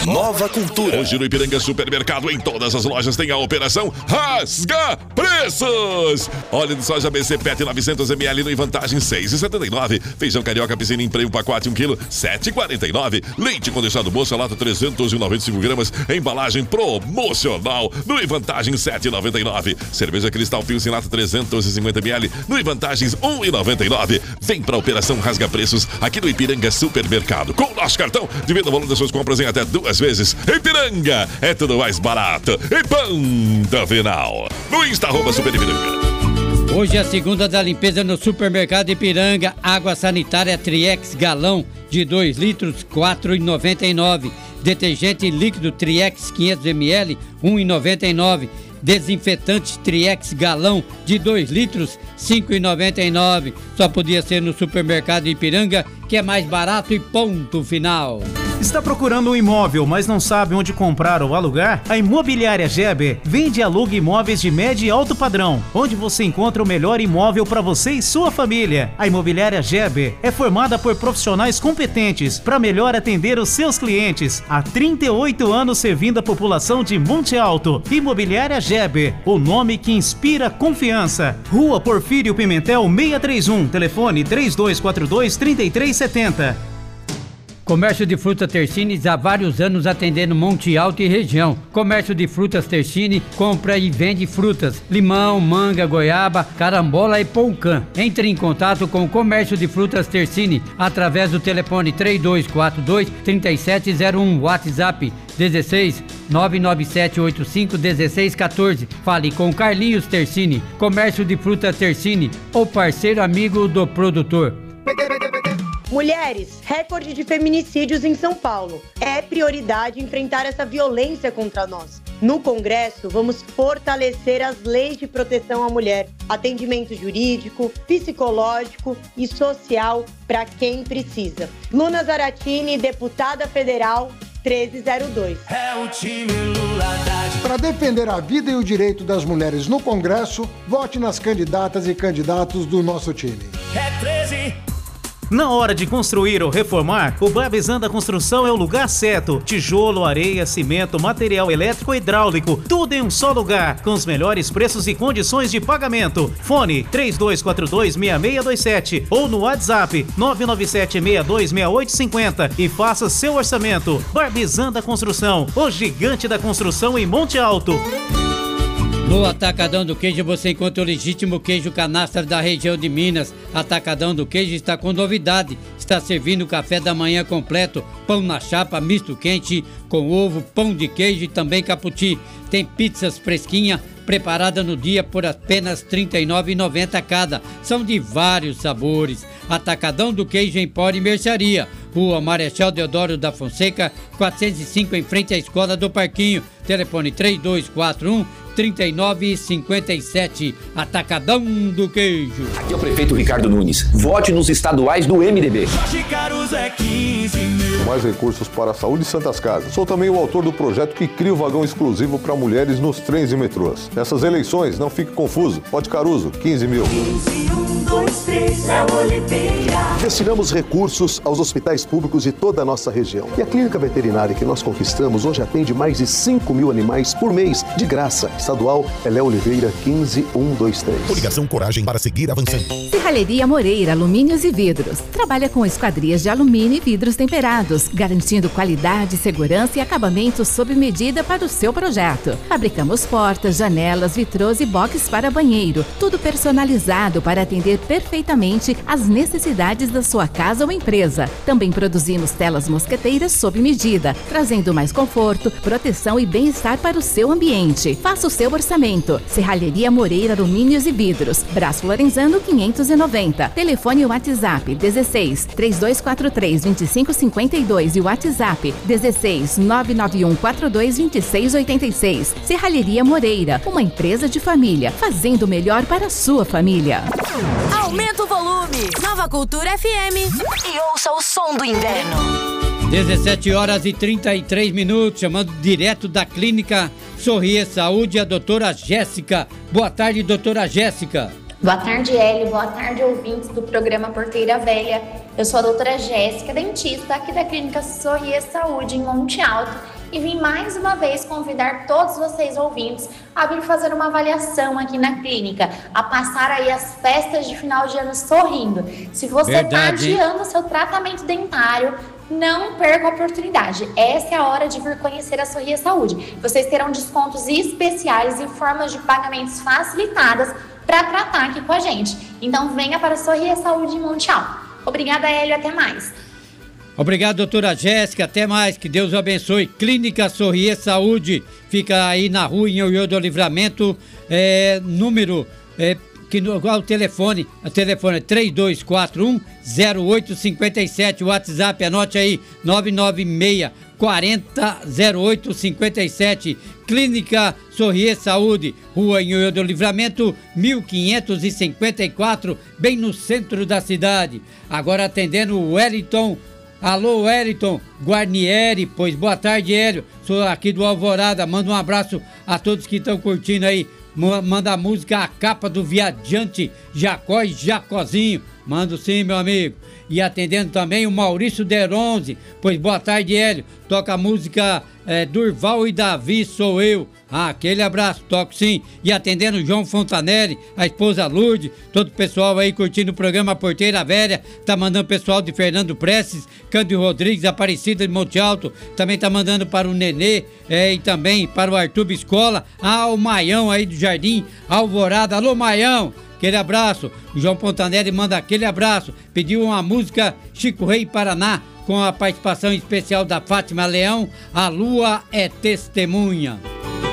Nova Cultura. Hoje no Ipiranga Supermercado, em todas as lojas tem a operação Rasga Preços. Óleo de soja BC PET 900ml no Vantagem 6,79. Feijão carioca piscina em prêmio pacote 1 kg 7,49. Leite condensado moça lata 395 gramas. Embalagem promocional no Vantagem 7,99. Cerveja Cristal Pilsen lata 350ml no Vantagens 1,99. Vem pra operação Rasga Preços aqui no Ipiranga Supermercado. Com o nosso cartão, divida o valor das suas compras em até 2 vezes. Ipiranga é tudo mais barato. E ponto final. No Insta @Super Ipiranga. Hoje é a segunda da limpeza no Supermercado Ipiranga. Água sanitária Triex galão de 2 litros, R$ 4,99. Detergente líquido Triex 500ml, R$ 1,99. Desinfetante Triex galão de 2 litros, R$ 5,99. Só podia ser no Supermercado Ipiranga, que é mais barato e ponto final. Está procurando um imóvel, mas não sabe onde comprar ou alugar? A Imobiliária Geber vende e aluga imóveis de médio e alto padrão, onde você encontra o melhor imóvel para você e sua família. A Imobiliária Geber é formada por profissionais competentes para melhor atender os seus clientes. Há 38 anos servindo a população de Monte Alto. Imobiliária Geber, o nome que inspira confiança. Rua Porfírio Pimentel 631, telefone 3242-3370. Comércio de frutas Tersines há vários anos atendendo Monte Alto e região. Comércio de frutas Tersine compra e vende frutas, limão, manga, goiaba, carambola e poucã. Entre em contato com o Comércio de Frutas Tersine através do telefone 3242-3701, WhatsApp 16 99785 1614. Fale com Carlinhos Tersine. Comércio de frutas Tersine, o parceiro amigo do produtor. Mulheres, recorde de feminicídios em São Paulo. É prioridade enfrentar essa violência contra nós. No Congresso, vamos fortalecer as leis de proteção à mulher, atendimento jurídico, psicológico e social para quem precisa. Luna Zaratini, deputada federal, 1302. É o time Lula Haddad. Para defender a vida e o direito das mulheres no Congresso, vote nas candidatas e candidatos do nosso time. É 13. Na hora de construir ou reformar, o Barbizan Construção é o lugar certo. Tijolo, areia, cimento, material elétrico e hidráulico, tudo em um só lugar, com os melhores preços e condições de pagamento. Fone 3242-6627 ou no WhatsApp 997-626850 e faça seu orçamento. Barbizan Construção, o gigante da construção em Monte Alto. No Atacadão do Queijo você encontra o legítimo queijo canastra da região de Minas. Atacadão do Queijo está com novidade. Está servindo café da manhã completo, pão na chapa, misto quente, com ovo, pão de queijo e também caputi. Tem pizzas fresquinha, preparada no dia por apenas R$ 39,90 cada. São de vários sabores. Atacadão do Queijo Empório e Mercearia. Rua Marechal Deodoro da Fonseca, 405, em frente à Escola do Parquinho. Telefone 3241-3957. Atacadão do Queijo. Aqui é o prefeito Ricardo Nunes. Vote nos estaduais do MDB. Mais recursos para a saúde e santas casas. Sou também o autor do projeto que cria o vagão exclusivo para mulheres nos trens e metrôs. Nessas eleições, não fique confuso. Vote Caruso, 15 mil. 15, 1, 2, 3, Léo Oliveira. Destinamos recursos aos hospitais públicos de toda a nossa região. E a clínica veterinária que nós conquistamos hoje atende mais de 5 mil animais por mês, de graça. Estadual é Léo Oliveira, 15, 1, 2, 3. Coligação Coragem para seguir avançando. Serralheria Moreira, alumínios e vidros. Trabalha com esquadrias de alumínio e vidros temperados, garantindo qualidade, segurança e acabamento sob medida para o seu projeto. Fabricamos portas, janelas, vitrôs e boxes para banheiro. Tudo personalizado para atender perfeitamente às necessidades da sua casa ou empresa. Também produzimos telas mosqueteiras sob medida, trazendo mais conforto, proteção e bem-estar para o seu ambiente. Faça o seu orçamento. Serralheria Moreira, alumínios e vidros. Brás Lorenzano 590. Telefone WhatsApp 16 3243 2552 e WhatsApp 16 991 42 2686. Serralheria Moreira, uma empresa de família, fazendo o melhor para a sua família. Aumenta o volume. Nova Cultura FM e ouça o som do inverno. 17h33, chamando direto da clínica Sorria Saúde a doutora Jéssica. Boa tarde, doutora Jéssica. Boa tarde, Hélio. Boa tarde, ouvintes do programa Porteira Velha. Eu sou a doutora Jéssica, dentista aqui da clínica Sorria Saúde, em Monte Alto. e vim mais uma vez convidar todos vocês ouvintes a vir fazer uma avaliação aqui na clínica, a passar aí as festas de final de ano sorrindo. Se você está adiando o seu tratamento dentário, não perca a oportunidade. Essa é a hora de vir conhecer a Sorria Saúde. Vocês terão descontos especiais e formas de pagamentos facilitadas para tratar aqui com a gente. Então venha para a Sorria Saúde em Monte Alto. Obrigada, Hélio, até mais. Obrigado, doutora Jéssica, até mais, que Deus abençoe. Clínica Sorria Saúde, fica aí na rua em Ioiô do Livramento, número, o telefone é 3241-0857, o WhatsApp, anote aí, 996-40-0857, Clínica Sorria Saúde, rua em Ioiô do Livramento, 1554, bem no centro da cidade. Agora atendendo o Wellington. Alô, Wellington Guarnieri, pois boa tarde, Hélio, sou aqui do Alvorada, manda um abraço a todos que estão curtindo aí, manda a música A Capa do Viajante, Jacó e Jacozinho, mando sim, meu amigo. E atendendo também o Maurício Deronze, pois boa tarde, Hélio, toca a música Durval e Davi, Sou Eu. Aquele abraço, toco sim. E atendendo o João Fontanelli, a esposa Lourdes, todo o pessoal aí curtindo o programa Porteira Velha, tá mandando o pessoal de Fernando Prestes, Cândido Rodrigues, Aparecida de Monte Alto, também tá mandando para o Nenê e também para o Arthur Biscola, o Maião aí do Jardim Alvorada. Alô, Maião! Aquele abraço. O João Fontanelli manda aquele abraço. Pediu uma música Chico Rei Paraná, com a participação especial da Fátima Leão, A Lua é Testemunha.